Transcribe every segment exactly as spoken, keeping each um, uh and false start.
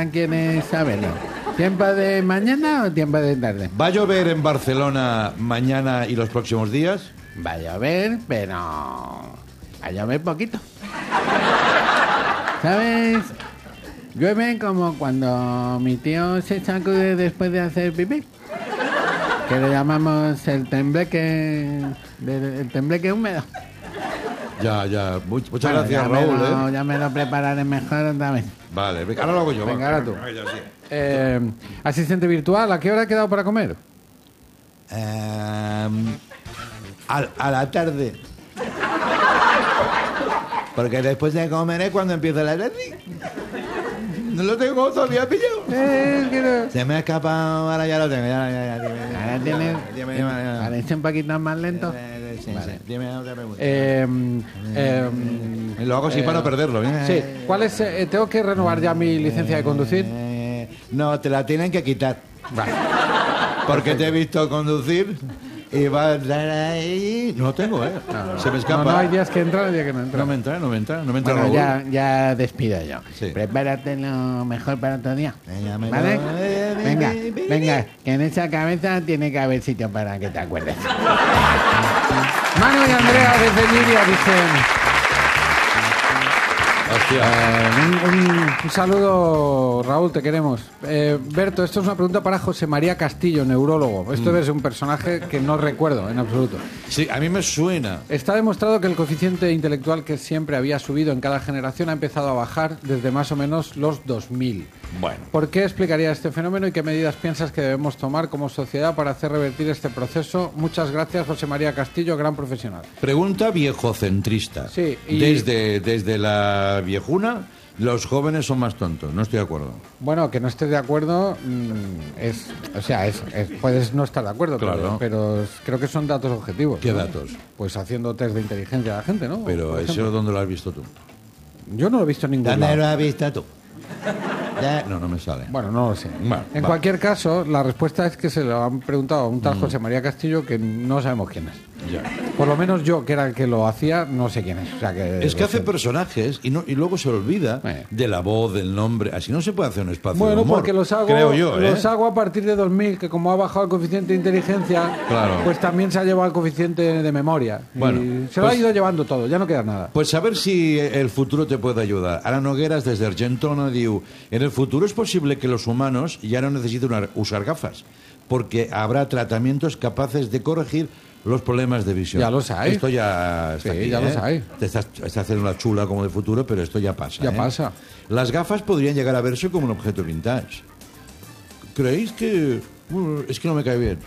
preguntan quiénes saben. ¿Tiempo de mañana o tiempo de tarde? ¿Va a llover en Barcelona mañana y los próximos días? Va a llover, pero... va a llover poquito. ¿Sabes? Llueve como cuando mi tío se sacude después de hacer pipí. Que le llamamos el tembleque... el tembleque húmedo. Ya, ya. Much, muchas Bueno, gracias, ya Raúl. Me lo, ¿eh? Ya me lo prepararé mejor otra vez. Vale, venga, ahora lo hago yo. Venga, va. ahora tú. Venga, ya, sí. Eh, asistente virtual, ¿a qué hora ha quedado para comer? Um, a, a la tarde. Porque después de comer es cuando empieza la tarde. No lo tengo todavía pillado. Eh, que no. Se me ha escapado, ahora ya lo tengo. Ya, ya, ya, dime, Ahora tiene... dime, dime, dime. Parece un poquito más lento. Eh, sí, Vale. sí. Dime otra pregunta. Eh, eh, Lo hago así eh, para no perderlo. ¿eh? Sí. ¿Cuál es? Eh, ¿Tengo que renovar ya mi licencia de conducir? Eh, no, te la tienen que quitar. Vale. Porque te he visto conducir y va a entrar ahí. No lo tengo, ¿eh? Se me escapa. No, no, hay días que entran y días que no entran. No me entra, no me entra, no me entra Bueno, Raúl. ya, ya despido yo. Sí. Prepárate lo mejor para otro día. Venga, me ¿Vale? lo- eh, Venga, eh, eh, venga, que en esa cabeza tiene que haber sitio para que te acuerdes. Manu y Andrea desde Liria dicen... Hostia. Eh, un, un- un saludo, Raúl, te queremos. Eh, Berto, esto es una pregunta para José María Castillo, neurólogo. Esto es un personaje que no recuerdo en absoluto. Sí, a mí me suena. Está demostrado que el coeficiente intelectual que siempre había subido en cada generación ha empezado a bajar desde más o menos los dos mil. Bueno. ¿Por qué explicaría este fenómeno y qué medidas piensas que debemos tomar como sociedad para hacer revertir este proceso? Muchas gracias, José María Castillo, gran profesional. Pregunta viejocentrista. Sí, y- Desde, desde la viejuna, los jóvenes son más tontos. No estoy de acuerdo. Bueno, que no estés de acuerdo mm, es, o sea, es, es- puedes no estar de acuerdo, Claro. pero, pero es- creo que son datos objetivos. ¿Qué ¿no? datos? Pues haciendo test de inteligencia a la gente, ¿no? Pero Por eso, ejemplo. ¿dónde lo has visto tú? Yo no lo he visto en ningún ¿Dónde lado. lo has visto tú? Ya- No, no me sale. Bueno, no lo sé. Bueno, en va. cualquier caso, la respuesta es que se lo han preguntado a un tal José María Castillo que no sabemos quién es. Ya. Por lo menos yo, que era el que lo hacía, no sé quién es. O sea, que Es que lo hace sé. personajes y, no, y luego se olvida Eh. de la voz, del nombre. Así no se puede hacer un espacio Bueno, de humor. porque los hago, creo yo, ¿eh? los hago a partir de dos mil, que como ha bajado el coeficiente de inteligencia, Claro. pues también se ha llevado el coeficiente de memoria. Bueno, y se lo pues- ha ido llevando todo, ya no queda nada. Pues a ver si el futuro te puede ayudar. Ara Nogueras, desde Argentona, diu: en el futuro es posible que los humanos ya no necesiten una- usar gafas, porque habrá tratamientos capaces de corregir los problemas de visión. Ya los hay. Esto ya está Sí, aquí, ya ¿eh? los hay. Te estás, estás haciendo una chula como de futuro, pero esto ya pasa. Ya ¿eh? pasa. Las gafas podrían llegar a verse como un objeto vintage. ¿Creéis que...? Uh, es que no me cae bien.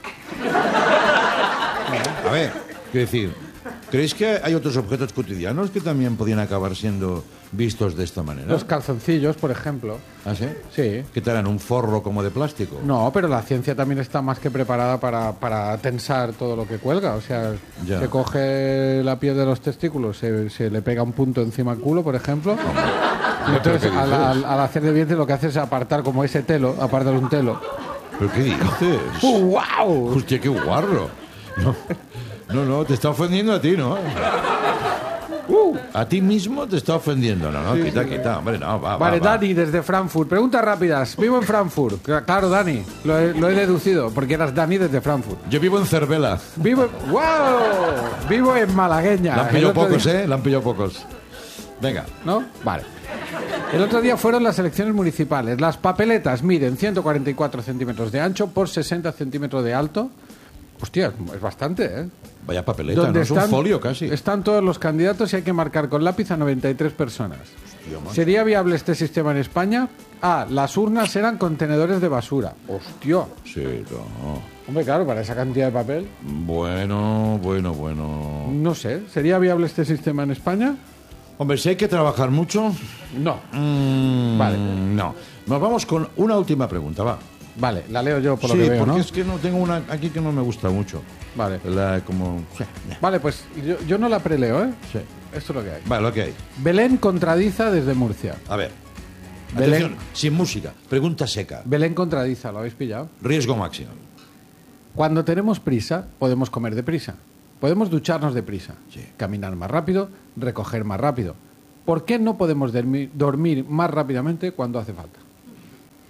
A ver, quiero decir, ¿creéis que hay otros objetos cotidianos que también podrían acabar siendo vistos de esta manera? Los calzoncillos, por ejemplo. ¿Ah, sí? Sí. ¿Qué tal? ¿Un forro como de plástico? No, pero la ciencia también está más que preparada para, para tensar todo lo que cuelga. O sea, Ya. se coge la piel de los testículos, se, se le pega un punto encima al culo, por ejemplo. Y entonces, ¿Pero qué al, dices? al- al hacer de vientre, lo que hace es apartar como ese telo, apartar un telo. ¿Pero qué dices? ¡Wow! Hostia, qué guarro. No, no, no, te está ofendiendo a ti, ¿no? Uh. A ti mismo te está ofendiendo. No, no, quita, quita. Hombre, no, va, Vale, va, va. Dani, desde Frankfurt. Preguntas rápidas. Vivo en Frankfurt. Cla- Claro, Dani, lo he, lo he deducido, porque eras Dani desde Frankfurt. Yo vivo en Cervela. Vivo en... ¡Wow! Vivo en Malagueña. La han El pillado otro pocos, día- ¿eh? La han pillado pocos. Venga. ¿No? Vale. El otro día fueron las elecciones municipales. Las papeletas miden ciento cuarenta y cuatro centímetros de ancho por sesenta centímetros de alto. Hostia, es bastante, ¿eh? Vaya papeleta, ¿no? Es un folio casi. Están todos los candidatos y hay que marcar con lápiz a noventa y tres personas. ¿Sería viable este sistema en España? A. Las urnas eran contenedores de basura. Hostia. Sí, no. Hombre, claro, para esa cantidad de papel. Bueno, bueno, bueno. No sé. ¿Sería viable este sistema en España? Hombre, si hay que trabajar mucho... No. mm, Vale. No. Nos vamos con una última pregunta, va. Vale, la leo yo por lo sí, que veo, porque ¿no? es que no tengo una aquí que no me gusta mucho. Vale. La, como... sí, Vale, pues yo, yo no la preleo, ¿eh? sí. Esto es lo que hay. Vale, lo que hay. Belén contradiza desde Murcia. A ver. Belén. Atención, sin música. Pregunta seca. Belén contradiza, ¿lo habéis pillado? Riesgo máximo. Cuando tenemos prisa, podemos comer deprisa. Podemos ducharnos deprisa. Sí. Caminar más rápido, recoger más rápido. ¿Por qué no podemos dormir, dormir más rápidamente cuando hace falta?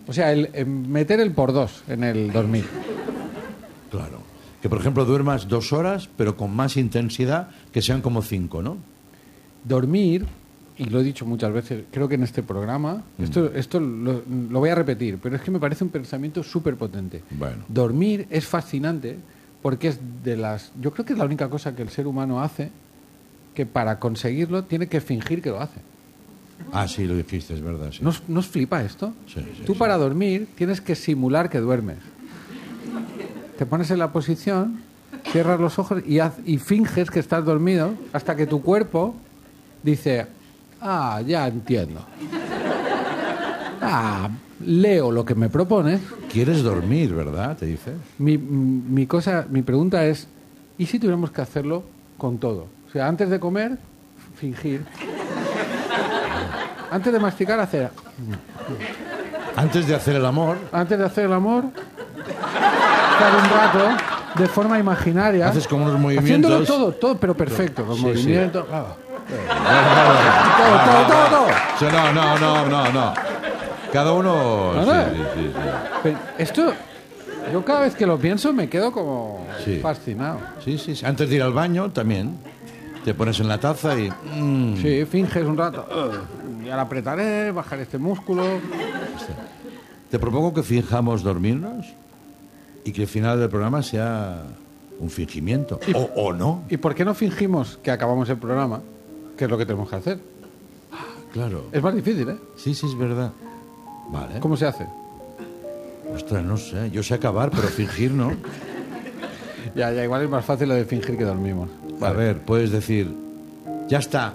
O sea, el, el meter el por dos en el dormir. Claro. Que, por ejemplo, duermas dos horas, pero con más intensidad, que sean como cinco, ¿no? Dormir, y lo he dicho muchas veces, creo que en este programa, mm. esto, esto lo, lo voy a repetir, pero es que me parece un pensamiento súper potente. Bueno. Dormir es fascinante porque es de las... Yo creo que es la única cosa que el ser humano hace que para conseguirlo tiene que fingir que lo hace. Ah, sí, lo dijiste, es verdad. Sí. ¿No os, ¿no os flipa esto? Sí, sí, Tú sí. para dormir tienes que simular que duermes. Te pones en la posición, cierras los ojos y, haz, y finges que estás dormido hasta que tu cuerpo dice, ah, ya entiendo. Ah, leo lo que me propones. ¿Quieres dormir, verdad? Te dice. Mi, mi, cosa, mi pregunta es, ¿y si tuviéramos que hacerlo con todo? O sea, antes de comer, fingir. Antes de masticar, hacer... Antes de hacer el amor... Antes de hacer el amor... estar un rato de forma imaginaria. Haces como unos movimientos. Haciéndolo todo, todo, pero perfecto. Los sí, movimientos. Sí. Ah. Todo, todo, todo, todo. Sí, no, no, no, no, no. Cada uno. ¿No, sí, no? sí, sí, sí. Pero esto, yo cada vez que lo pienso me quedo como sí. fascinado. Sí, sí, sí. Antes de ir al baño también. Te pones en la taza y. Mm. Sí, finges un rato. Uh, y ahora apretaré, bajar este músculo. Te propongo que fijamos dormirnos. Y que el final del programa sea un fingimiento. Y, o, o no. ¿Y por qué no fingimos que acabamos el programa? Que es lo que tenemos que hacer. Ah, claro. Es más difícil, ¿eh? Sí, sí, es verdad. Vale. ¿Cómo se hace? Ostras, no sé. Yo sé acabar, pero fingir no. Ya, ya, igual es más fácil lo de fingir que dormimos. Vale. A ver, puedes decir, ya está.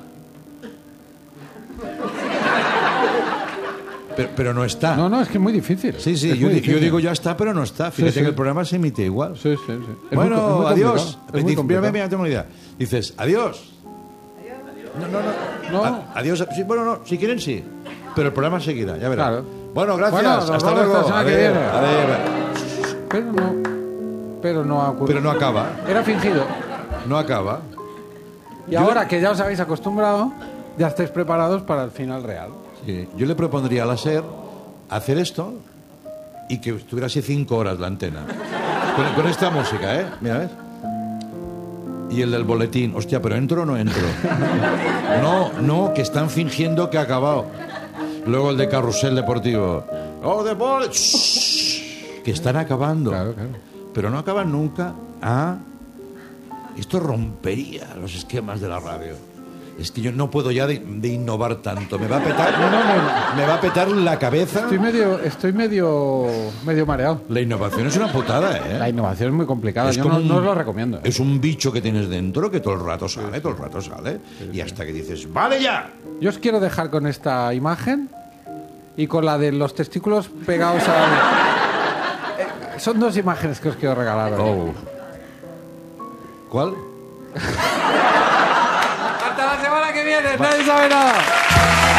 Pero, pero no está. No, no, es que es muy difícil. Sí, sí, es yo, difícil. yo digo ya está, pero no está. Fíjate sí, sí. que el programa se emite igual. Sí, sí, sí. Es bueno, muy, es muy adiós. Es muy mira, mira, mira, tengo una idea. Dices, adiós. No, no, no. No. A, adiós. Sí, bueno, no, si quieren sí. Pero el programa seguirá, ya verás. Claro. Bueno, gracias. Bueno, nos hasta vemos luego. la semana que Adiós. viene. Adiós. Pero no, pero no ha ocurrido. Pero no acaba. Era fingido. No acaba. Y Yo ahora le... que ya os habéis acostumbrado, ya estáis preparados para el final real. Sí. Yo le propondría a la SER hacer esto y que estuviera así cinco horas la antena. Con, con esta música, ¿eh? Mira, ¿ves? Y el del boletín. Hostia, ¿pero entro o no entro? No, no, que están fingiendo que ha acabado. Luego el de Carrusel Deportivo. ¡Oh, de bol! Que están acabando. Claro, claro. Pero no acaban nunca. Ah, esto rompería los esquemas de la radio. Es que yo no puedo ya de, de innovar tanto. Me va a petar, No, no, no. me va a petar la cabeza. Estoy medio, estoy medio, medio mareado. La innovación es una putada, ¿eh? La innovación es muy complicada. Es Yo como no, un- no os lo recomiendo. Es un bicho que tienes dentro que todo el rato sale, todo el rato sale. Y hasta que dices, ¡vale ya! Yo os quiero dejar con esta imagen y con la de los testículos pegados al... Eh, son dos imágenes que os quiero regalar hoy. Oh. ¿Cuál? ¡Hasta la semana que viene! ¡Nadie sabe nada!